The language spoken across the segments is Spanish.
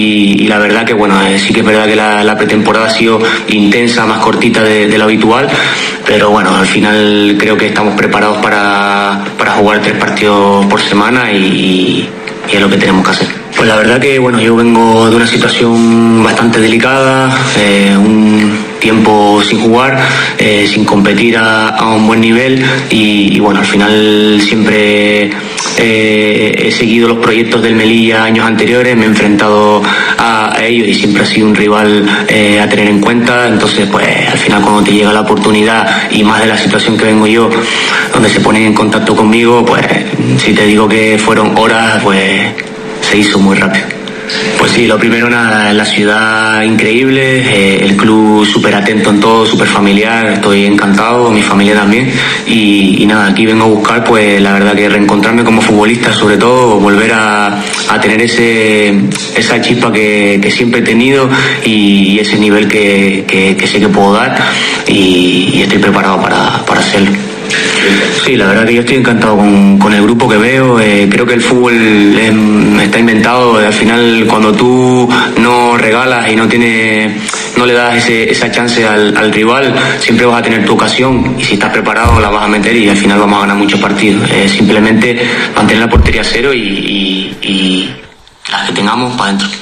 Y la verdad que bueno, sí que es verdad que la pretemporada ha sido intensa, más cortita de lo habitual, pero bueno, al final creo que estamos preparados para jugar 3 partidos por semana y es lo que tenemos que hacer. Pues la verdad que bueno, yo vengo de una situación bastante delicada, un tiempo sin jugar, sin competir a un buen nivel y bueno, al final siempre he seguido los proyectos del Melilla años anteriores, me he enfrentado a ellos y siempre ha sido un rival a tener en cuenta. Entonces pues al final cuando te llega la oportunidad y más de la situación que vengo yo, donde se ponen en contacto conmigo, pues si te digo que fueron horas, pues se hizo muy rápido. Pues sí, lo primero nada, la ciudad increíble, el club súper atento en todo, súper familiar, estoy encantado, mi familia también y nada, aquí vengo a buscar pues la verdad que reencontrarme como futbolista, sobre todo volver a tener esa chispa que siempre he tenido y ese nivel que sé que puedo dar y estoy preparado para hacerlo. Sí, la verdad que yo estoy encantado con el grupo que veo. Creo que el fútbol está inventado. Al final, cuando tú no regalas y no le das esa chance al rival, siempre vas a tener tu ocasión y si estás preparado la vas a meter y al final vamos a ganar muchos partidos. Simplemente mantener la portería a cero y las que tengamos para adentro.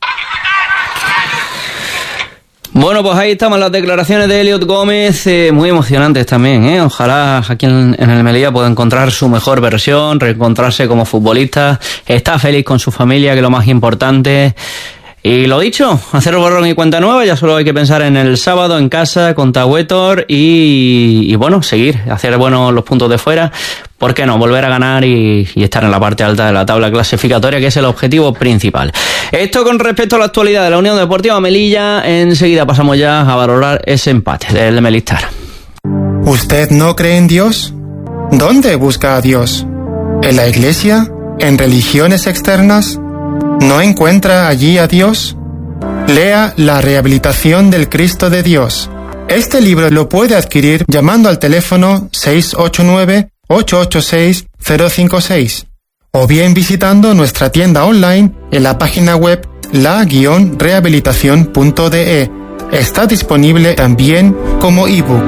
Bueno, pues ahí estamos las declaraciones de Elliot Gómez, muy emocionantes también, Ojalá aquí en el Melilla pueda encontrar su mejor versión, reencontrarse como futbolista, está feliz con su familia, que es lo más importante. Y lo dicho, hacer borrón y cuenta nueva, ya solo hay que pensar en el sábado en casa contra Huétor y bueno, seguir, hacer buenos los puntos de fuera. ¿Por qué no? Volver a ganar y estar en la parte alta de la tabla clasificatoria, que es el objetivo principal. Esto con respecto a la actualidad de la Unión Deportiva Melilla. Enseguida pasamos ya a valorar ese empate del Melistar. ¿Usted no cree en Dios? ¿Dónde busca a Dios? ¿En la iglesia? ¿En religiones externas? ¿No encuentra allí a Dios? Lea La rehabilitación del Cristo de Dios. Este libro lo puede adquirir llamando al teléfono 689-886-056 o bien visitando nuestra tienda online en la página web la-rehabilitación.de. Está disponible también como ebook.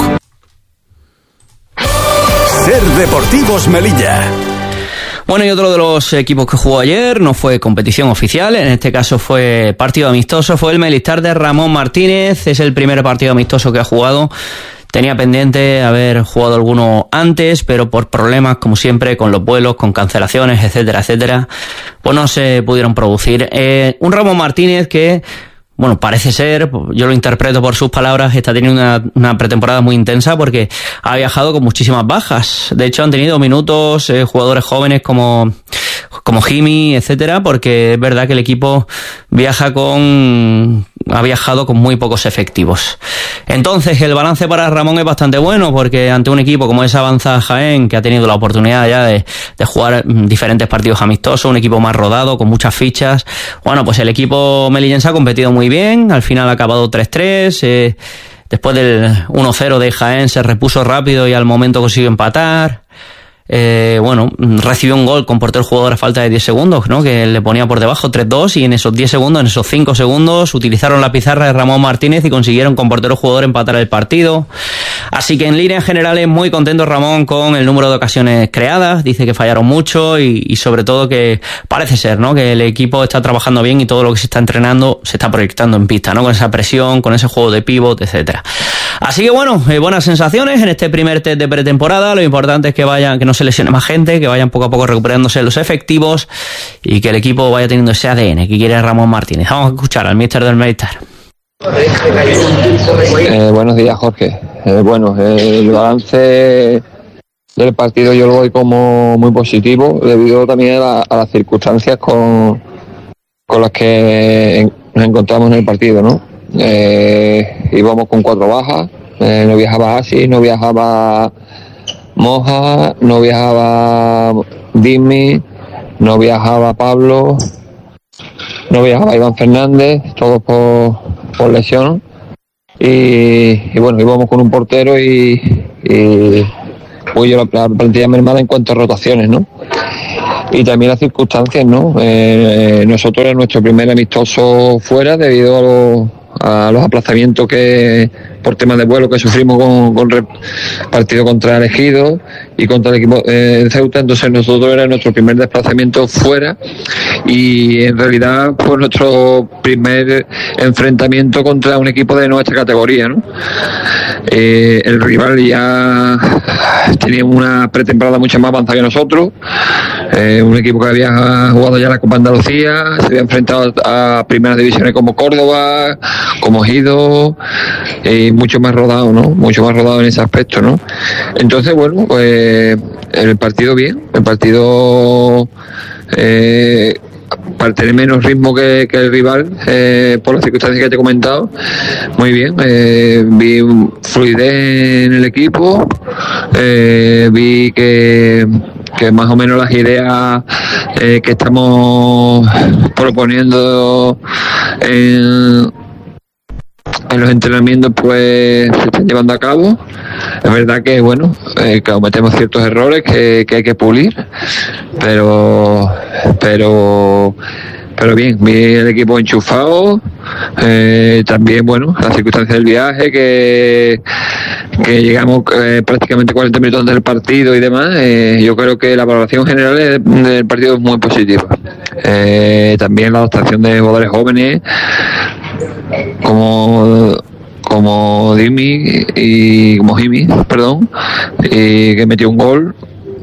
Ser Deportivos Melilla. Bueno, y otro de los equipos que jugó ayer no fue competición oficial, en este caso fue partido amistoso, fue el Melistar de Ramón Martínez, es el primer partido amistoso que ha jugado. Tenía pendiente haber jugado alguno antes, pero por problemas, como siempre, con los vuelos, con cancelaciones, etcétera, etcétera, pues no se pudieron producir. Un Ramón Martínez que, bueno, parece ser, yo lo interpreto por sus palabras, está teniendo una pretemporada muy intensa porque ha viajado con muchísimas bajas. De hecho, han tenido minutos jugadores jóvenes como Jimmy, etcétera, porque es verdad que el equipo ha viajado con muy pocos efectivos. Entonces, el balance para Ramón es bastante bueno porque ante un equipo como esa Avanza Jaén, que ha tenido la oportunidad ya de jugar diferentes partidos amistosos, un equipo más rodado, con muchas fichas, bueno, pues el equipo melillense ha competido muy bien, al final ha acabado 3-3, después del 1-0 de Jaén se repuso rápido y al momento consiguió empatar. Bueno, recibió un gol con portero jugador a falta de 10 segundos, ¿no? Que le ponía por debajo 3-2 y en esos 10 segundos, en esos 5 segundos, utilizaron la pizarra de Ramón Martínez y consiguieron con portero jugador empatar el partido. Así que en líneas generales muy contento Ramón con el número de ocasiones creadas, dice que fallaron mucho y sobre todo que parece ser, ¿no? Que el equipo está trabajando bien y todo lo que se está entrenando se está proyectando en pista, ¿no? Con esa presión, con ese juego de pívot, etcétera. Así que bueno, buenas sensaciones en este primer test de pretemporada. Lo importante es que no se lesione más gente, que vayan poco a poco recuperándose los efectivos y que el equipo vaya teniendo ese ADN que quiere Ramón Martínez. Vamos a escuchar al míster del Melistar. Buenos días, Jorge. Bueno, el balance del partido yo lo doy como muy positivo debido también a las circunstancias con las que nos encontramos en el partido, ¿no? Íbamos con 4 bajas, no viajaba Asi, no viajaba Moja, no viajaba Dismi, no viajaba Pablo, no viajaba Iván Fernández, todos por lesión y bueno, íbamos con un portero y pues yo la plantilla mermada en cuanto a rotaciones, ¿no? y también las circunstancias, ¿no? Nosotros era nuestro primer amistoso fuera debido a los aplazamientos que por temas de vuelo que sufrimos con partido contra el Ejido y contra el equipo de Ceuta. Entonces nosotros era nuestro primer desplazamiento fuera y en realidad fue nuestro primer enfrentamiento contra un equipo de nuestra categoría, ¿no? El rival ya tenía una pretemporada mucho más avanzada que nosotros, un equipo que había jugado ya la Copa Andalucía, se había enfrentado a primeras divisiones como Córdoba, como Ejido, mucho más rodado, ¿no? Mucho más rodado en ese aspecto, ¿no? Entonces, bueno, pues el partido bien, el partido para tener menos ritmo que el rival, por las circunstancias que te he comentado, muy bien. Vi fluidez en el equipo, vi que más o menos las ideas que estamos proponiendo en los entrenamientos pues se están llevando a cabo. Es verdad que bueno, que cometemos ciertos errores que hay que pulir, pero bien, el equipo enchufado, también bueno, las circunstancias del viaje, que llegamos prácticamente 40 minutos antes del partido y demás. Yo creo que la valoración general del partido es muy positiva. También la adaptación de jugadores jóvenes como Jimmy, que metió un gol,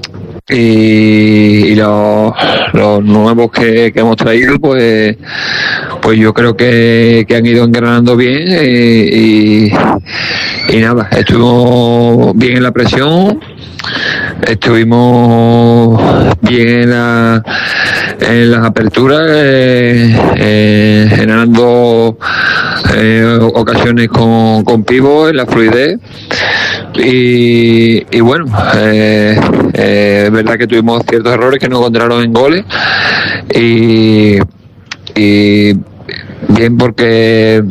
y los nuevos que hemos traído, pues yo creo que han ido engranando bien, y nada, estuvimos bien en la presión, estuvimos bien en las aperturas, generando ocasiones con pivot, en la fluidez, y bueno, es verdad que tuvimos ciertos errores que nos encontraron en goles, y bien porque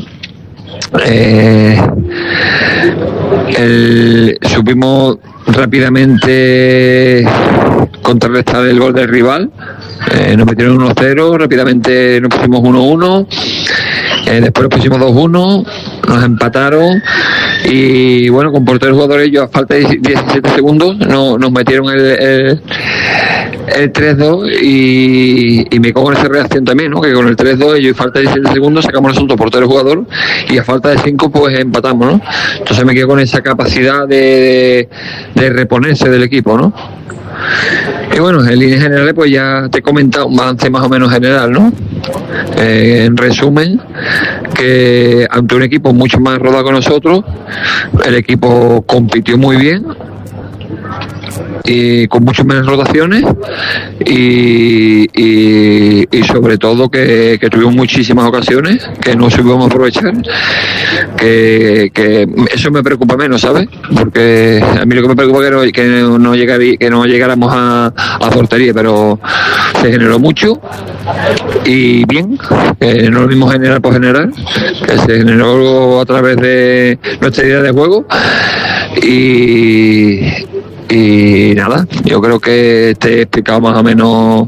supimos rápidamente contrarrestar el gol del rival. Nos metieron 1-0, rápidamente nos pusimos 1-1, después nos pusimos 2-1, nos empataron, y bueno, con porteros jugadores ellos a falta de 17 segundos nos metieron el 3-2, y me cago en esa reacción también, ¿no? Que con el 3-2 ellos a falta de 17 segundos sacamos el asunto portero jugador, y a falta de 5 pues empatamos, ¿no? Entonces me quedo con esa capacidad de reponerse del equipo, ¿no? Y bueno, en líneas generales pues ya te he comentado un balance más o menos general, ¿no? En resumen, que ante un equipo mucho más rodado que nosotros, el equipo compitió muy bien y con muchas menos rotaciones, y sobre todo que tuvimos muchísimas ocasiones que no supimos aprovechar, que eso me preocupa menos, ¿sabes? Porque a mí lo que me preocupa es que no llegáramos a portería, pero se generó mucho y bien, no es lo mismo generar por generar, que se generó a través de nuestra idea de juego, y nada, yo creo que te he explicado más o menos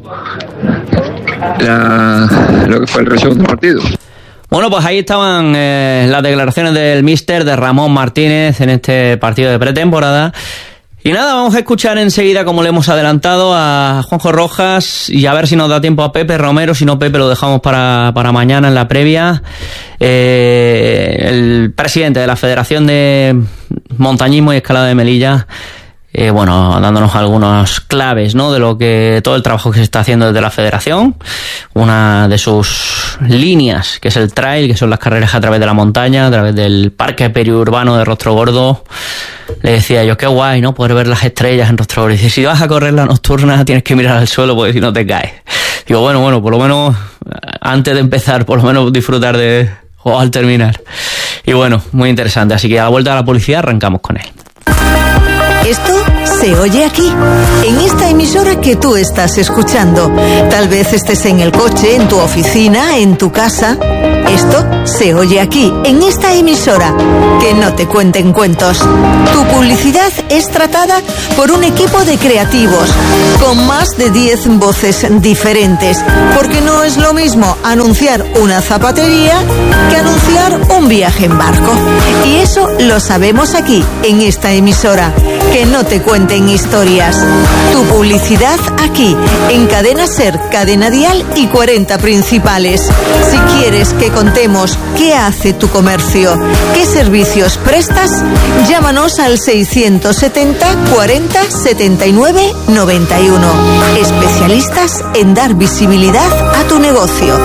lo que fue el resumen del partido. Bueno, pues ahí estaban las declaraciones del míster, de Ramón Martínez, en este partido de pretemporada. Y nada, vamos a escuchar enseguida, como le hemos adelantado, a Juanjo Rojas, y a ver si nos da tiempo a Pepe Romero. Si no, Pepe lo dejamos para mañana en la previa. El presidente de la Federación de Montañismo y Escalada de Melilla, bueno, dándonos algunas claves, ¿no?, de lo que todo el trabajo que se está haciendo desde la Federación. Una de sus líneas, que es el trail, que son las carreras a través de la montaña, a través del parque periurbano de Rostro Gordo. Le decía yo, qué guay, ¿no?, poder ver las estrellas en Rostro Gordo. Y dice, si vas a correr la nocturna tienes que mirar al suelo porque si no te caes. Digo, bueno, por lo menos antes de empezar, por lo menos disfrutar o al terminar. Y bueno, muy interesante. Así que a la vuelta de la policía arrancamos con él. Esto se oye aquí, en esta emisora que tú estás escuchando. Tal vez estés en el coche, en tu oficina, en tu casa. Esto se oye aquí, en esta emisora. Que no te cuenten cuentos. Tu publicidad es tratada por un equipo de creativos, con más de 10 voces diferentes. Porque no es lo mismo anunciar una zapatería que anunciar un viaje en barco. Y eso lo sabemos aquí, en esta emisora. Que no te cuenten historias. Tu publicidad aquí, en Cadena Ser, Cadena Dial y 40 Principales. Si quieres que contemos qué hace tu comercio, qué servicios prestas, llámanos al 670 40 79 91. Especialistas en dar visibilidad a tu negocio.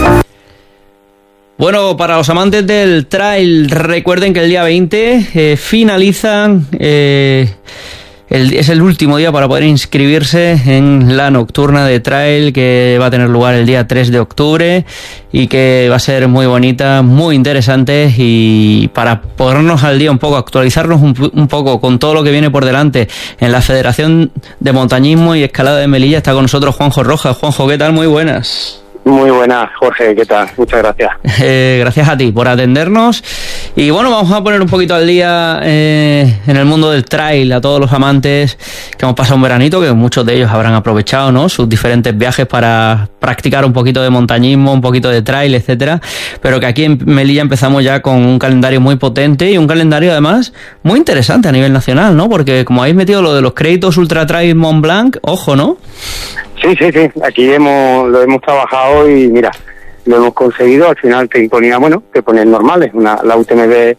Bueno, para los amantes del trail, recuerden que el día 20 finalizan, es el último día para poder inscribirse en la nocturna de trail que va a tener lugar el día 3 de octubre y que va a ser muy bonita, muy interesante, y para ponernos al día un poco, actualizarnos un poco con todo lo que viene por delante en la Federación de Montañismo y Escalada de Melilla está con nosotros Juanjo Rojas. Juanjo, ¿qué tal? Muy buenas. Muy buenas, Jorge, ¿qué tal? Muchas gracias. Gracias a ti por atendernos. Y bueno, vamos a poner un poquito al día en el mundo del trail a todos los amantes que hemos pasado un veranito, que muchos de ellos habrán aprovechado, ¿no?, sus diferentes viajes para practicar un poquito de montañismo, un poquito de trail, etcétera. Pero que aquí en Melilla empezamos ya con un calendario muy potente y un calendario además muy interesante a nivel nacional, ¿no? Porque como habéis metido lo de los créditos Ultra Trail Mont Blanc, ojo, ¿no? Sí, aquí lo hemos trabajado y mira, lo hemos conseguido. Al final te pones normales. La UTMB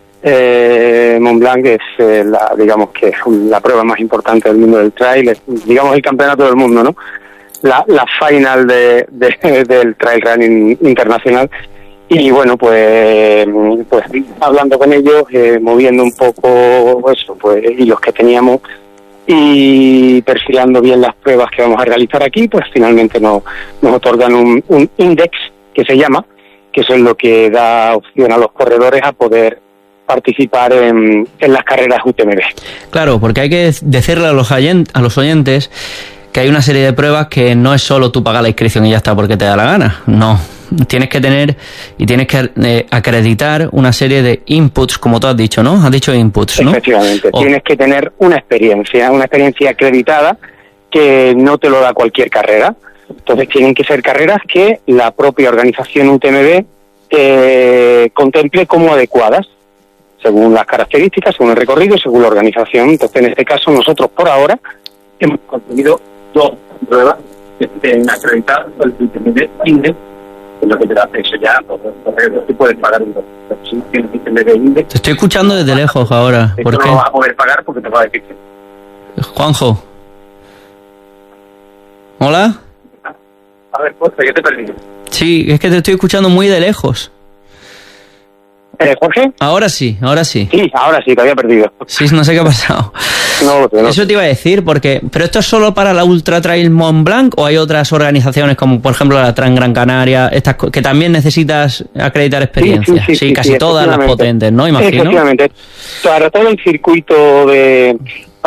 Mont Blanc es digamos que es la prueba más importante del mundo del trail, es, digamos, el campeonato del mundo, ¿no? La final del trail running internacional. Y bueno, pues hablando con ellos, moviendo un poco eso, pues hilos que teníamos y perfilando bien las pruebas que vamos a realizar aquí, pues finalmente nos otorgan un index que se llama, que eso es lo que da opción a los corredores a poder participar en las carreras UTMB. Claro, porque hay que decirle a los oyentes que hay una serie de pruebas que no es solo tú pagar la inscripción y ya está porque te da la gana, no. Tienes que tener y tienes que acreditar una serie de inputs, como tú has dicho, ¿no? Has dicho inputs, ¿no? Efectivamente. Tienes que tener una experiencia acreditada que no te lo da cualquier carrera. Entonces tienen que ser carreras que la propia organización UTMB contemple como adecuadas, según las características, según el recorrido, según la organización. Entonces, en este caso, nosotros por ahora hemos conseguido 2 pruebas que estén acreditadas por el UTMB Index, es lo que te da acceso ya, tú puedes pagar un index. Te estoy escuchando desde lejos ahora. ¿Por qué? No lo vas a poder pagar porque te va a decir que... Juanjo. ¿Hola? A ver, Jorge, yo te he perdido. Sí, es que te estoy escuchando muy de lejos. ¿Jorge? Ahora sí. Sí, ahora sí, te había perdido. Sí, no sé qué ha pasado. No. Eso te iba a decir, ¿pero esto es solo para la Ultra Trail Mont Blanc o hay otras organizaciones como, por ejemplo, la Gran Canaria, estas que también necesitas acreditar experiencia? Sí, casi todas las potentes, ¿no? Imagino. Efectivamente. Para todo el circuito de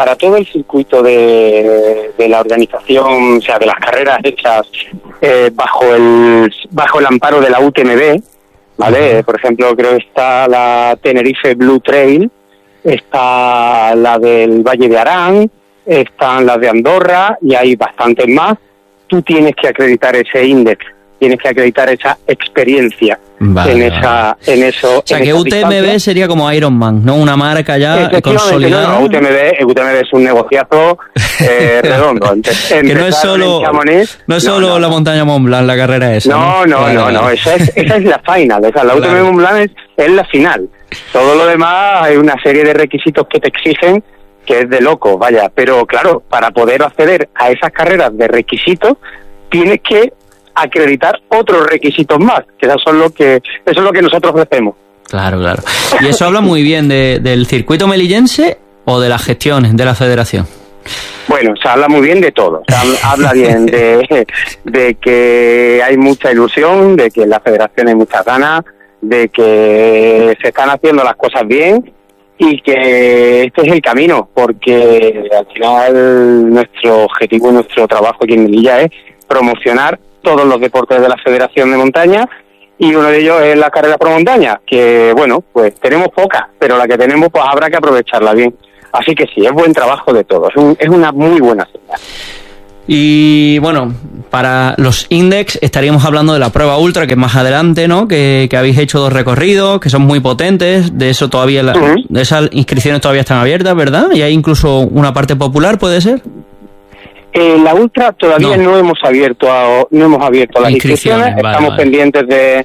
la organización, o sea, de las carreras hechas bajo el amparo de la UTMB, ¿vale? Uh-huh. Por ejemplo, creo que está la Tenerife Blue Trail, está la del Valle de Arán, están las de Andorra y hay bastantes más. Tú tienes que acreditar ese índice, tienes que acreditar esa experiencia en eso. O sea, que UTMB distancia sería como Ironman, ¿no? Una marca ya consolidada. No, UTMB es un negociazo redondo. Que no es solo la montaña Mont Blanc, la carrera esa. No. Esa es la final. O sea, la UTMB Mont Blanc es la final. Todo lo demás hay una serie de requisitos que te exigen que es de loco, vaya. Pero claro, para poder acceder a esas carreras de requisitos, tienes que acreditar otros requisitos más, que eso es lo que nosotros ofrecemos. Claro. Y eso habla muy bien del circuito melillense o de las gestiones de la federación. Bueno, se habla muy bien de todo. Habla bien de que hay mucha ilusión, de que en la federación hay muchas ganas, de que se están haciendo las cosas bien y que este es el camino, porque al final nuestro objetivo y nuestro trabajo aquí en Melilla es promocionar todos los deportes de la Federación de Montaña, y uno de ellos es la carrera por montaña, que bueno, pues tenemos pocas, pero la que tenemos pues habrá que aprovecharla bien. Así que sí, es buen trabajo de todos, es una muy buena señal. Y bueno, para los Index estaríamos hablando de la prueba ultra, que es más adelante, ¿no? Que habéis hecho 2 recorridos, que son muy potentes. De eso todavía de esas inscripciones todavía están abiertas, ¿verdad? Y hay incluso una parte popular, ¿puede ser? La ultra todavía no hemos abierto las inscripciones. Estamos pendientes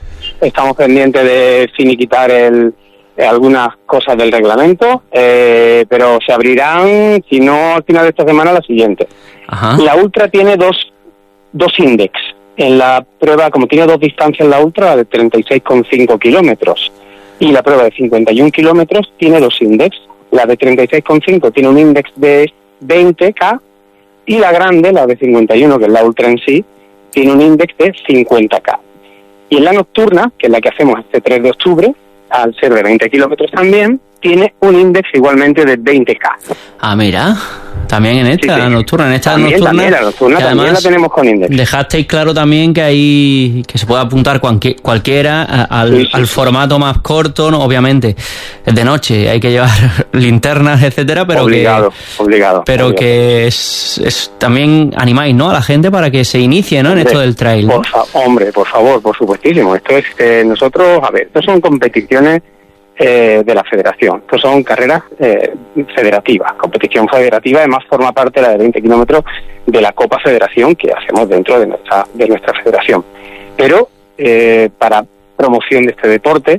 de finiquitar algunas cosas del reglamento, pero se abrirán, si no al final de esta semana, la siguiente. Ajá. La ultra tiene dos index. En la prueba, como tiene 2 distancias, la ultra de 36,5 kilómetros y la prueba de 51 kilómetros tiene 2 index. La de 36,5 tiene un index de 20K y la grande, la de 51, que es la ultra en sí, tiene un index de 50K. Y en la nocturna, que es la que hacemos este 3 de octubre, al ser de 20 kilómetros también, tiene un index igualmente de 20K. Ah, mira, también en esta, sí, sí. Nocturna, en esta también, nocturna. También la nocturna también la tenemos con index. Dejasteis claro también que se puede apuntar cualquiera al formato más corto, ¿no? Obviamente, es de noche, hay que llevar linternas, etcétera, pero obligado. Que es también animáis, ¿no? A la gente para que se inicie, ¿no? En esto del trail, ¿no? Por favor, por supuestísimo. Esto es, nosotros, a ver, estos son competiciones de la federación. Estos son carreras federativas, competición federativa, además forma parte la de 20 kilómetros de la Copa Federación que hacemos dentro de nuestra federación. Pero para promoción de este deporte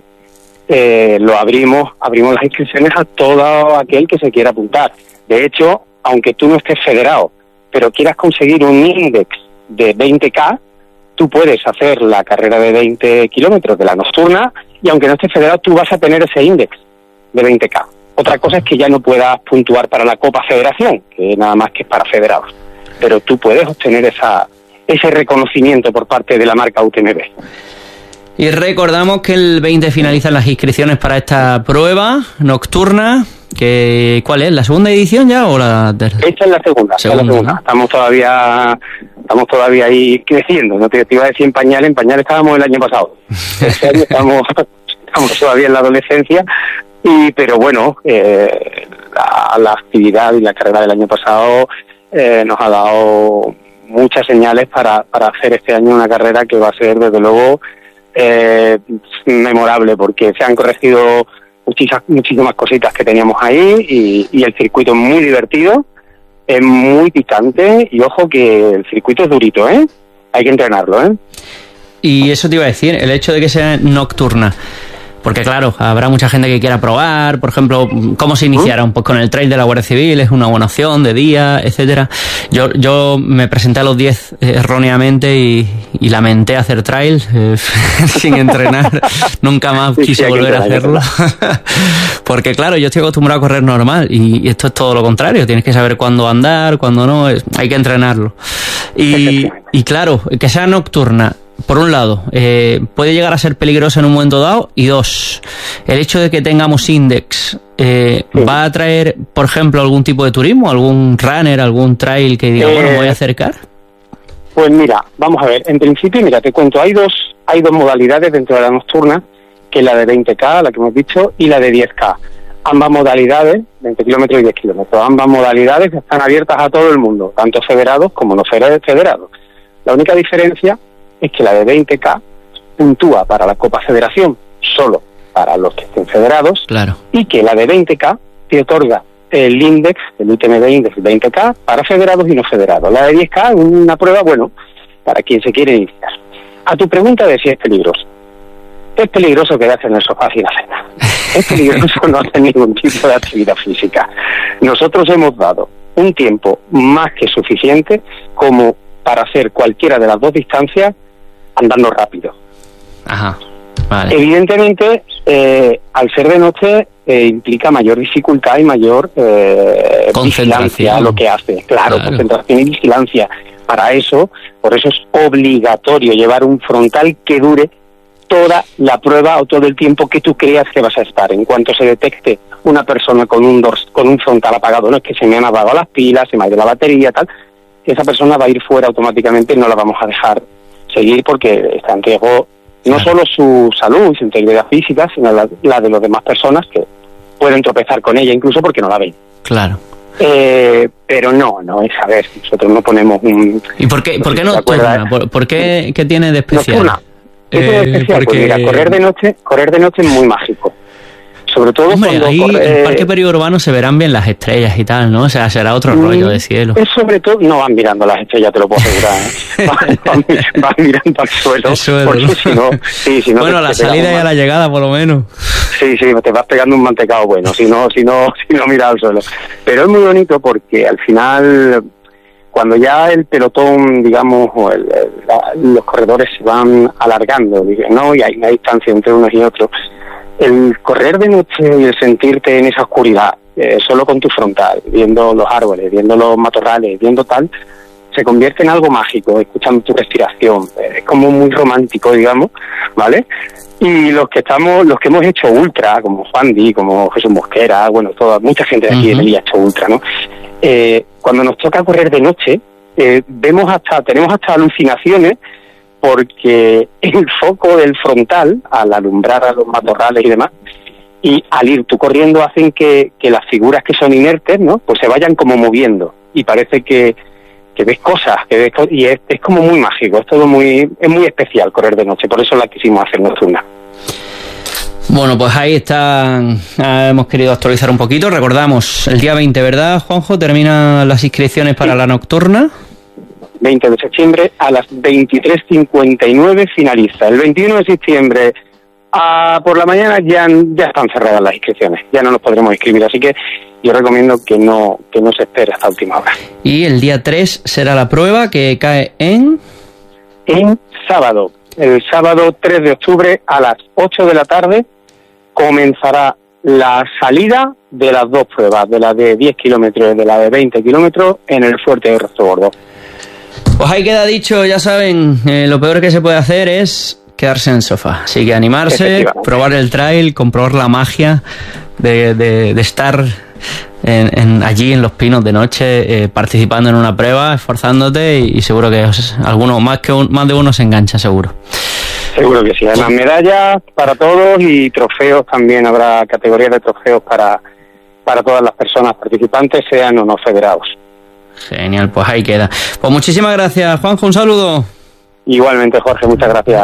abrimos las inscripciones a todo aquel que se quiera apuntar. De hecho, aunque tú no estés federado, pero quieras conseguir un index de 20K, tú puedes hacer la carrera de 20 kilómetros de la nocturna y aunque no estés federado, tú vas a tener ese index de 20K. Otra cosa es que ya no puedas puntuar para la Copa Federación, que nada más que es para federados. Pero tú puedes obtener ese reconocimiento por parte de la marca UTMB. Y recordamos que el 20 finalizan las inscripciones para esta prueba nocturna. ¿Cuál es? ¿La segunda edición ya o la tercera? Esta es la segunda. ¿No? Estamos todavía ahí creciendo. No te iba a decir en pañales estábamos el año pasado. Este año estamos todavía en la adolescencia, pero bueno, la actividad y la carrera del año pasado nos ha dado muchas señales para hacer este año una carrera que va a ser desde luego memorable, porque se han corregido muchísimas cositas que teníamos ahí y el circuito es muy divertido, es muy picante y ojo que el circuito es durito, hay que entrenarlo, Y eso te iba a decir, el hecho de que sea nocturna, porque claro, habrá mucha gente que quiera probar, por ejemplo, cómo se iniciaron, pues con el trail de la Guardia Civil, es una buena opción de día, etcétera. Yo me presenté a los 10 erróneamente y lamenté hacer trail sin entrenar, nunca más quise volver a hacerlo. Porque claro, yo estoy acostumbrado a correr normal y esto es todo lo contrario, tienes que saber cuándo andar, cuándo no, hay que entrenarlo. Y claro, que sea nocturna, por un lado, puede llegar a ser peligroso en un momento dado, y 2, el hecho de que tengamos index va a traer, por ejemplo, algún tipo de turismo, algún runner, algún trail que diga, bueno, me voy a acercar. Pues mira, vamos a ver, en principio, mira, te cuento, hay dos modalidades dentro de la nocturna, que es la de 20K, la que hemos dicho, y la de 10K. Ambas modalidades, 20 kilómetros y 10 kilómetros, ambas modalidades están abiertas a todo el mundo, tanto federados como no federados. La única diferencia es que la de 20K puntúa para la Copa Federación solo para los que estén federados, claro, y que la de 20K te otorga el index, el UTMB index 20K para federados y no federados. La de 10K es una prueba, bueno, para quien se quiere iniciar. A tu pregunta de si es peligroso. Es peligroso quedarse en el sofá sin hacer nada. Es peligroso no hacer ningún tipo de actividad física. Nosotros hemos dado un tiempo más que suficiente como para hacer cualquiera de las dos distancias andando rápido. Ajá, vale. Evidentemente, al ser de noche, implica mayor dificultad y mayor vigilancia a lo que hace. Claro, concentración y vigilancia. Por eso es obligatorio llevar un frontal que dure toda la prueba o todo el tiempo que tú creas que vas a estar. En cuanto se detecte una persona con un frontal apagado, no es que se me han apagado las pilas, se me ha ido la batería, tal, esa persona va a ir fuera automáticamente y no la vamos a dejar seguir porque está en riesgo no solo su salud y su integridad física, sino la de las demás personas que pueden tropezar con ella incluso porque no la ven. Claro. Pero no es, a ver, nosotros no ponemos un... ¿Y por qué nocturna? ¿Por qué? ¿Qué tiene de especial? Nocturna. ¿Qué tiene de especial? Porque... Pues mira, correr de noche es muy mágico. Sobre todo hombre, ahí en el parque periurbano se verán bien las estrellas y tal, ¿no? O sea, será otro rollo de cielo. Es sobre todo, no van mirando las estrellas, te lo puedo asegurar, van mirando al suelo. Porque si no bueno, la salida y a la llegada, por lo menos. Sí, te vas pegando un mantecado bueno, si no miras al suelo. Pero es muy bonito porque al final, cuando ya el pelotón, digamos, o los corredores se van alargando, ¿no? Y hay una distancia entre unos y otros, el correr de noche y el sentirte en esa oscuridad, solo con tu frontal, viendo los árboles, viendo los matorrales, viendo tal, se convierte en algo mágico, escuchando tu respiración, es como muy romántico, digamos, ¿vale? Y los que hemos hecho ultra, como Juan Di, como Jesús Mosquera, bueno, mucha gente de aquí de Melilla ha hecho ultra, ¿no? Cuando nos toca correr de noche, tenemos hasta alucinaciones, porque el foco del frontal, al alumbrar a los matorrales y demás, y al ir tú corriendo hacen que las figuras que son inertes, ¿no? Pues se vayan como moviendo y parece que ves cosas, y es como muy mágico, es muy especial correr de noche, por eso la quisimos hacer nocturna. Bueno, pues ahí están, hemos querido actualizar un poquito, recordamos, el día 20, ¿verdad, Juanjo? Terminan las inscripciones para la nocturna. 20 de septiembre a las 23:59 finaliza. El 21 de septiembre por la mañana ya están cerradas las inscripciones, ya no nos podremos inscribir, así que yo recomiendo que no se espere hasta última hora. Y el día 3 será la prueba, que cae en sábado. El sábado 3 de octubre a las 8 de la tarde comenzará la salida de las dos pruebas, de la de 10 kilómetros y de la de 20 kilómetros en el Fuerte de Rozogordo. Pues ahí queda dicho, ya saben, lo peor que se puede hacer es quedarse en el sofá. Así que animarse, probar el trail, comprobar la magia de estar allí en Los Pinos de noche, participando en una prueba, esforzándote y seguro que alguno más de uno se engancha, seguro. Seguro que sí. Además, medallas para todos y trofeos también. Habrá categorías de trofeos para todas las personas participantes, sean o no federados. Genial, pues ahí queda. Pues muchísimas gracias, Juanjo, un saludo. Igualmente, Jorge, muchas gracias.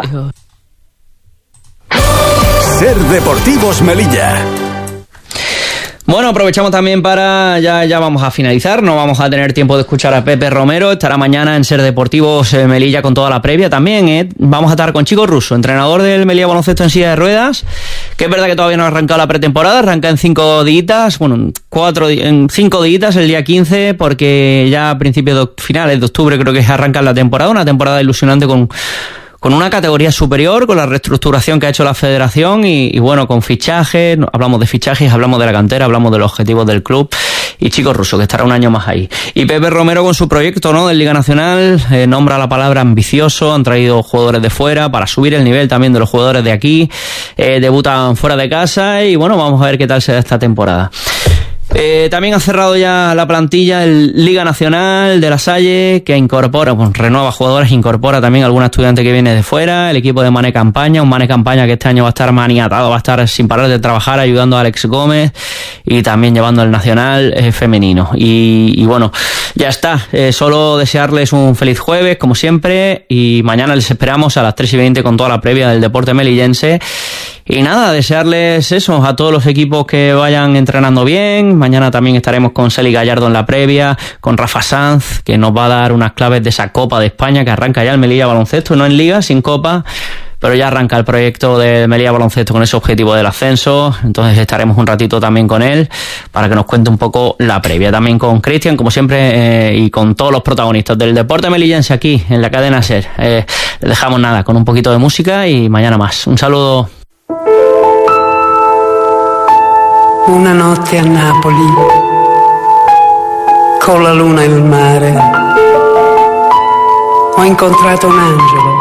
Ser Deportivos Melilla. Bueno, aprovechamos también para, ya vamos a finalizar, no vamos a tener tiempo de escuchar a Pepe Romero, estará mañana en Ser Deportivos Melilla con toda la previa también, Vamos a estar con Chico Russo, entrenador del Melilla Baloncesto en silla de ruedas, que es verdad que todavía no ha arrancado la pretemporada, arranca en 5 días, en 5 días el día 15, porque ya a finales de octubre creo que arranca la temporada, una temporada ilusionante con una categoría superior, con la reestructuración que ha hecho la federación y bueno, con fichajes, hablamos de fichajes, hablamos de la cantera, hablamos de los objetivos del club y Chico Russo, que estará un año más ahí. Y Pepe Romero con su proyecto, ¿no?, de Liga Nacional, nombra la palabra ambicioso, han traído jugadores de fuera para subir el nivel también de los jugadores de aquí, debutan fuera de casa y bueno, vamos a ver qué tal se da esta temporada. También ha cerrado ya la plantilla el Liga Nacional de La Salle, que incorpora, renueva jugadores, incorpora también algún estudiante que viene de fuera, el equipo de Mané Campaña, un Mané Campaña que este año va a estar maniatado, va a estar sin parar de trabajar ayudando a Alex Gómez y también llevando el Nacional femenino. Y bueno, ya está, solo desearles un feliz jueves, como siempre, y mañana les esperamos a las 3:20 con toda la previa del deporte melillense. Y nada, desearles eso a todos los equipos que vayan entrenando bien. Mañana también estaremos con Celi Gallardo en la previa, con Rafa Sanz, que nos va a dar unas claves de esa Copa de España que arranca ya el Melilla Baloncesto, no en Liga, sin Copa, pero ya arranca el proyecto de Melilla Baloncesto con ese objetivo del ascenso. Entonces estaremos un ratito también con él para que nos cuente un poco la previa. También con Cristian, como siempre, y con todos los protagonistas del deporte melillense aquí en la cadena SER. Les dejamos nada con un poquito de música y mañana más. Un saludo. Una notte a Napoli, con la luna e il mare, ho incontrato un angelo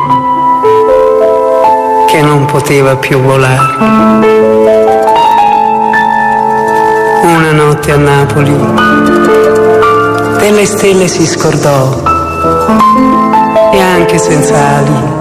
che non poteva più volare. notte a Napoli delle stelle si scordò e anche senza ali